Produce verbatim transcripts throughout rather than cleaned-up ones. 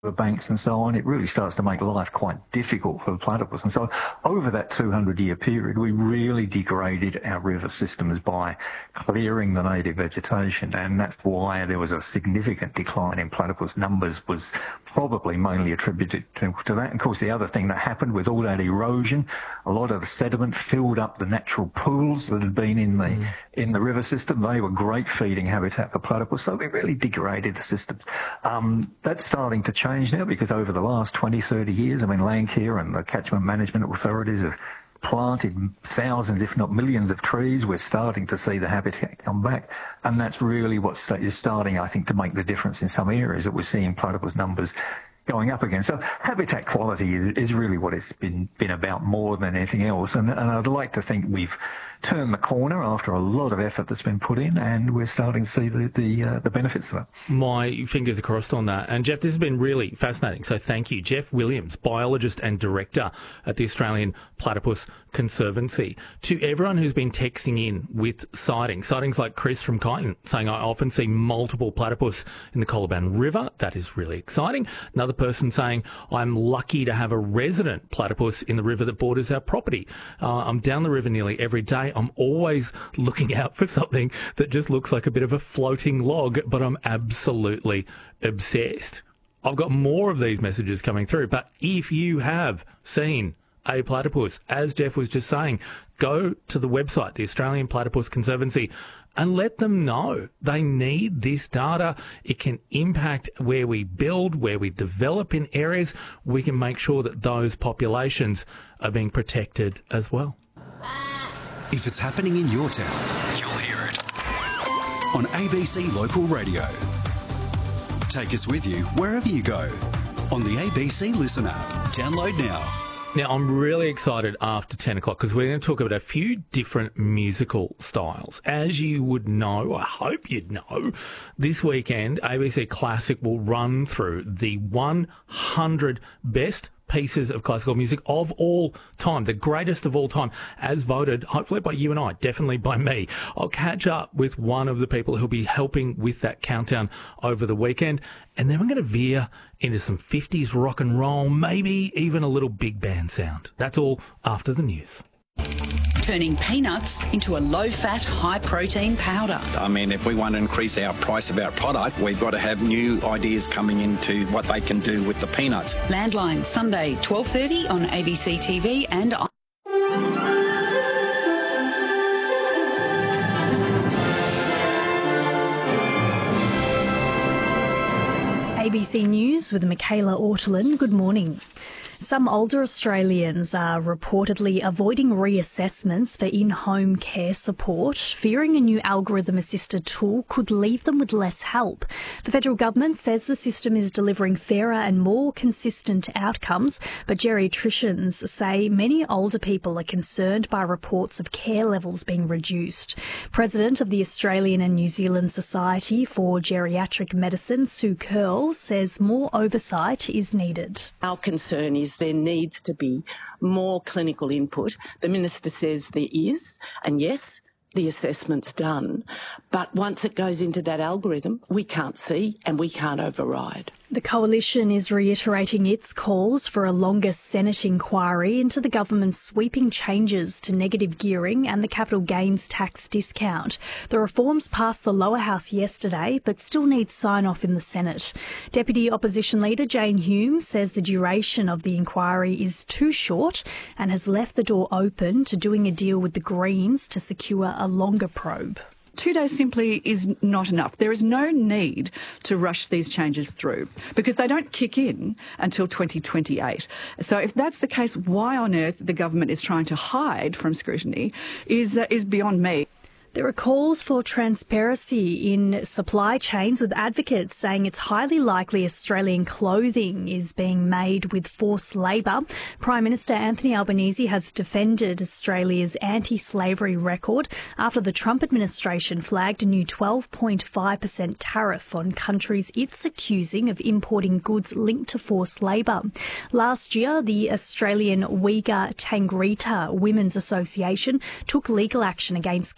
banks and so on, it really starts to make life quite difficult for the platypus. And so over that two hundred year period, we really degraded our river systems by clearing the native vegetation, and that's why there was a significant decline in platypus numbers, was probably mainly attributed to, to that. And of course, the other thing that happened with all that erosion, a lot of the sediment filled up the natural pools that had been in the mm. in the river system. They were great feeding habitat for platypus, so we really degraded the systems. Um, that's starting to change now, because over the last twenty, thirty years, I mean, Landcare and the catchment management authorities have planted thousands, if not millions of trees. We're starting to see the habitat come back, and that's really what is starting, I think, to make the difference in some areas, that we're seeing platypus numbers going up again. So habitat quality is really what it's been been about more than anything else, and, and I'd like to think we've turned the corner after a lot of effort that's been put in, and we're starting to see the the, uh, the benefits of it. My fingers are crossed on that. And Jeff, this has been really fascinating, so thank you. Jeff Williams, biologist and director at the Australian Platypus Conservancy. To everyone who's been texting in with sightings, sightings like Chris from Kyneton saying, I often see multiple platypus in the Colaban River. That is really exciting. Another person saying, I'm lucky to have a resident platypus in the river that borders our property. Uh, I'm down the river nearly every day. I'm always looking out for something that just looks like a bit of a floating log, but I'm absolutely obsessed. I've got more of these messages coming through, but if you have seen a platypus, as Jeff was just saying, go to the website, the Australian Platypus Conservancy, and let them know. They need this data. It can impact where we build, where we develop in areas. We can make sure that those populations are being protected as well. If it's happening in your town, you'll hear it on A B C Local Radio. Take us with you wherever you go on the A B C Listen app. Download now. Now, I'm really excited after ten o'clock because we're going to talk about a few different musical styles. As you would know, I hope you'd know, this weekend A B C Classic will run through the one hundred best pieces of classical music of all time, the greatest of all time, as voted, hopefully by you and I, definitely by me. I'll catch up with one of the people who'll be helping with that countdown over the weekend, and then we're going to veer into some fifties rock and roll, maybe even a little big band sound. That's all after the news. Turning peanuts into a low-fat, high-protein powder. I mean, if we want to increase our price of our product, we've got to have new ideas coming into what they can do with the peanuts. Landline, Sunday, twelve thirty on A B C T V and... A B C News with Michaela Ortolin. Good morning. Some older Australians are reportedly avoiding reassessments for in-home care support, fearing a new algorithm-assisted tool could leave them with less help. The federal government says the system is delivering fairer and more consistent outcomes, but geriatricians say many older people are concerned by reports of care levels being reduced. President of the Australian and New Zealand Society for Geriatric Medicine, Sue Curl, says more oversight is needed. Our concern is there needs to be more clinical input. The Minister says there is, and yes, the assessment's done. But once it goes into that algorithm, we can't see and we can't override. The Coalition is reiterating its calls for a longer Senate inquiry into the government's sweeping changes to negative gearing and the capital gains tax discount. The reforms passed the lower house yesterday, but still need sign-off in the Senate. Deputy Opposition Leader Jane Hume says the duration of the inquiry is too short and has left the door open to doing a deal with the Greens to secure a longer probe. Two days simply is not enough. There is no need to rush these changes through because they don't kick in until twenty twenty-eight. So if that's the case, why on earth the government is trying to hide from scrutiny is uh, is beyond me. There are calls for transparency in supply chains, with advocates saying it's highly likely Australian clothing is being made with forced labour. Prime Minister Anthony Albanese has defended Australia's anti-slavery record after the Trump administration flagged a new twelve point five percent tariff on countries it's accusing of importing goods linked to forced labour. Last year, the Australian Uyghur Tangrita Women's Association took legal action against Kmart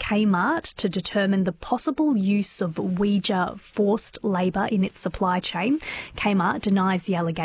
Kmart to determine the possible use of Ouija forced labour in its supply chain. Kmart denies the allegation.